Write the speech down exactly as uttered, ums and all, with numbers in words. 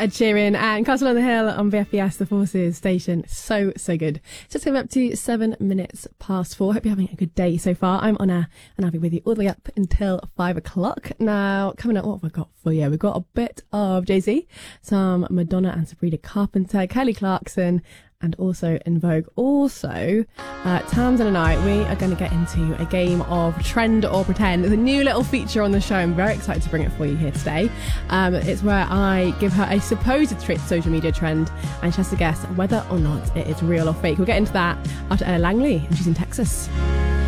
Ed Sheeran and Castle on the Hill on V F B S, the Forces station. So, so good. Just coming up to seven minutes past four. Hope you're having a good day so far. I'm on air and I'll be with you all the way up until five o'clock. Now, coming up, what have I got for you? We've got a bit of Jay-Z, some Madonna and Sabrina Carpenter, Kelly Clarkson, and also En Vogue. Also, uh, Tamsin and I, we are going to get into a game of Trend or Pretend. It's a new little feature on the show. I'm very excited to bring it for you here today. Um, it's where I give her a supposed tri- social media trend and she has to guess whether or not it is real or fake. We'll get into that after Ella Langley, and she's in Texas.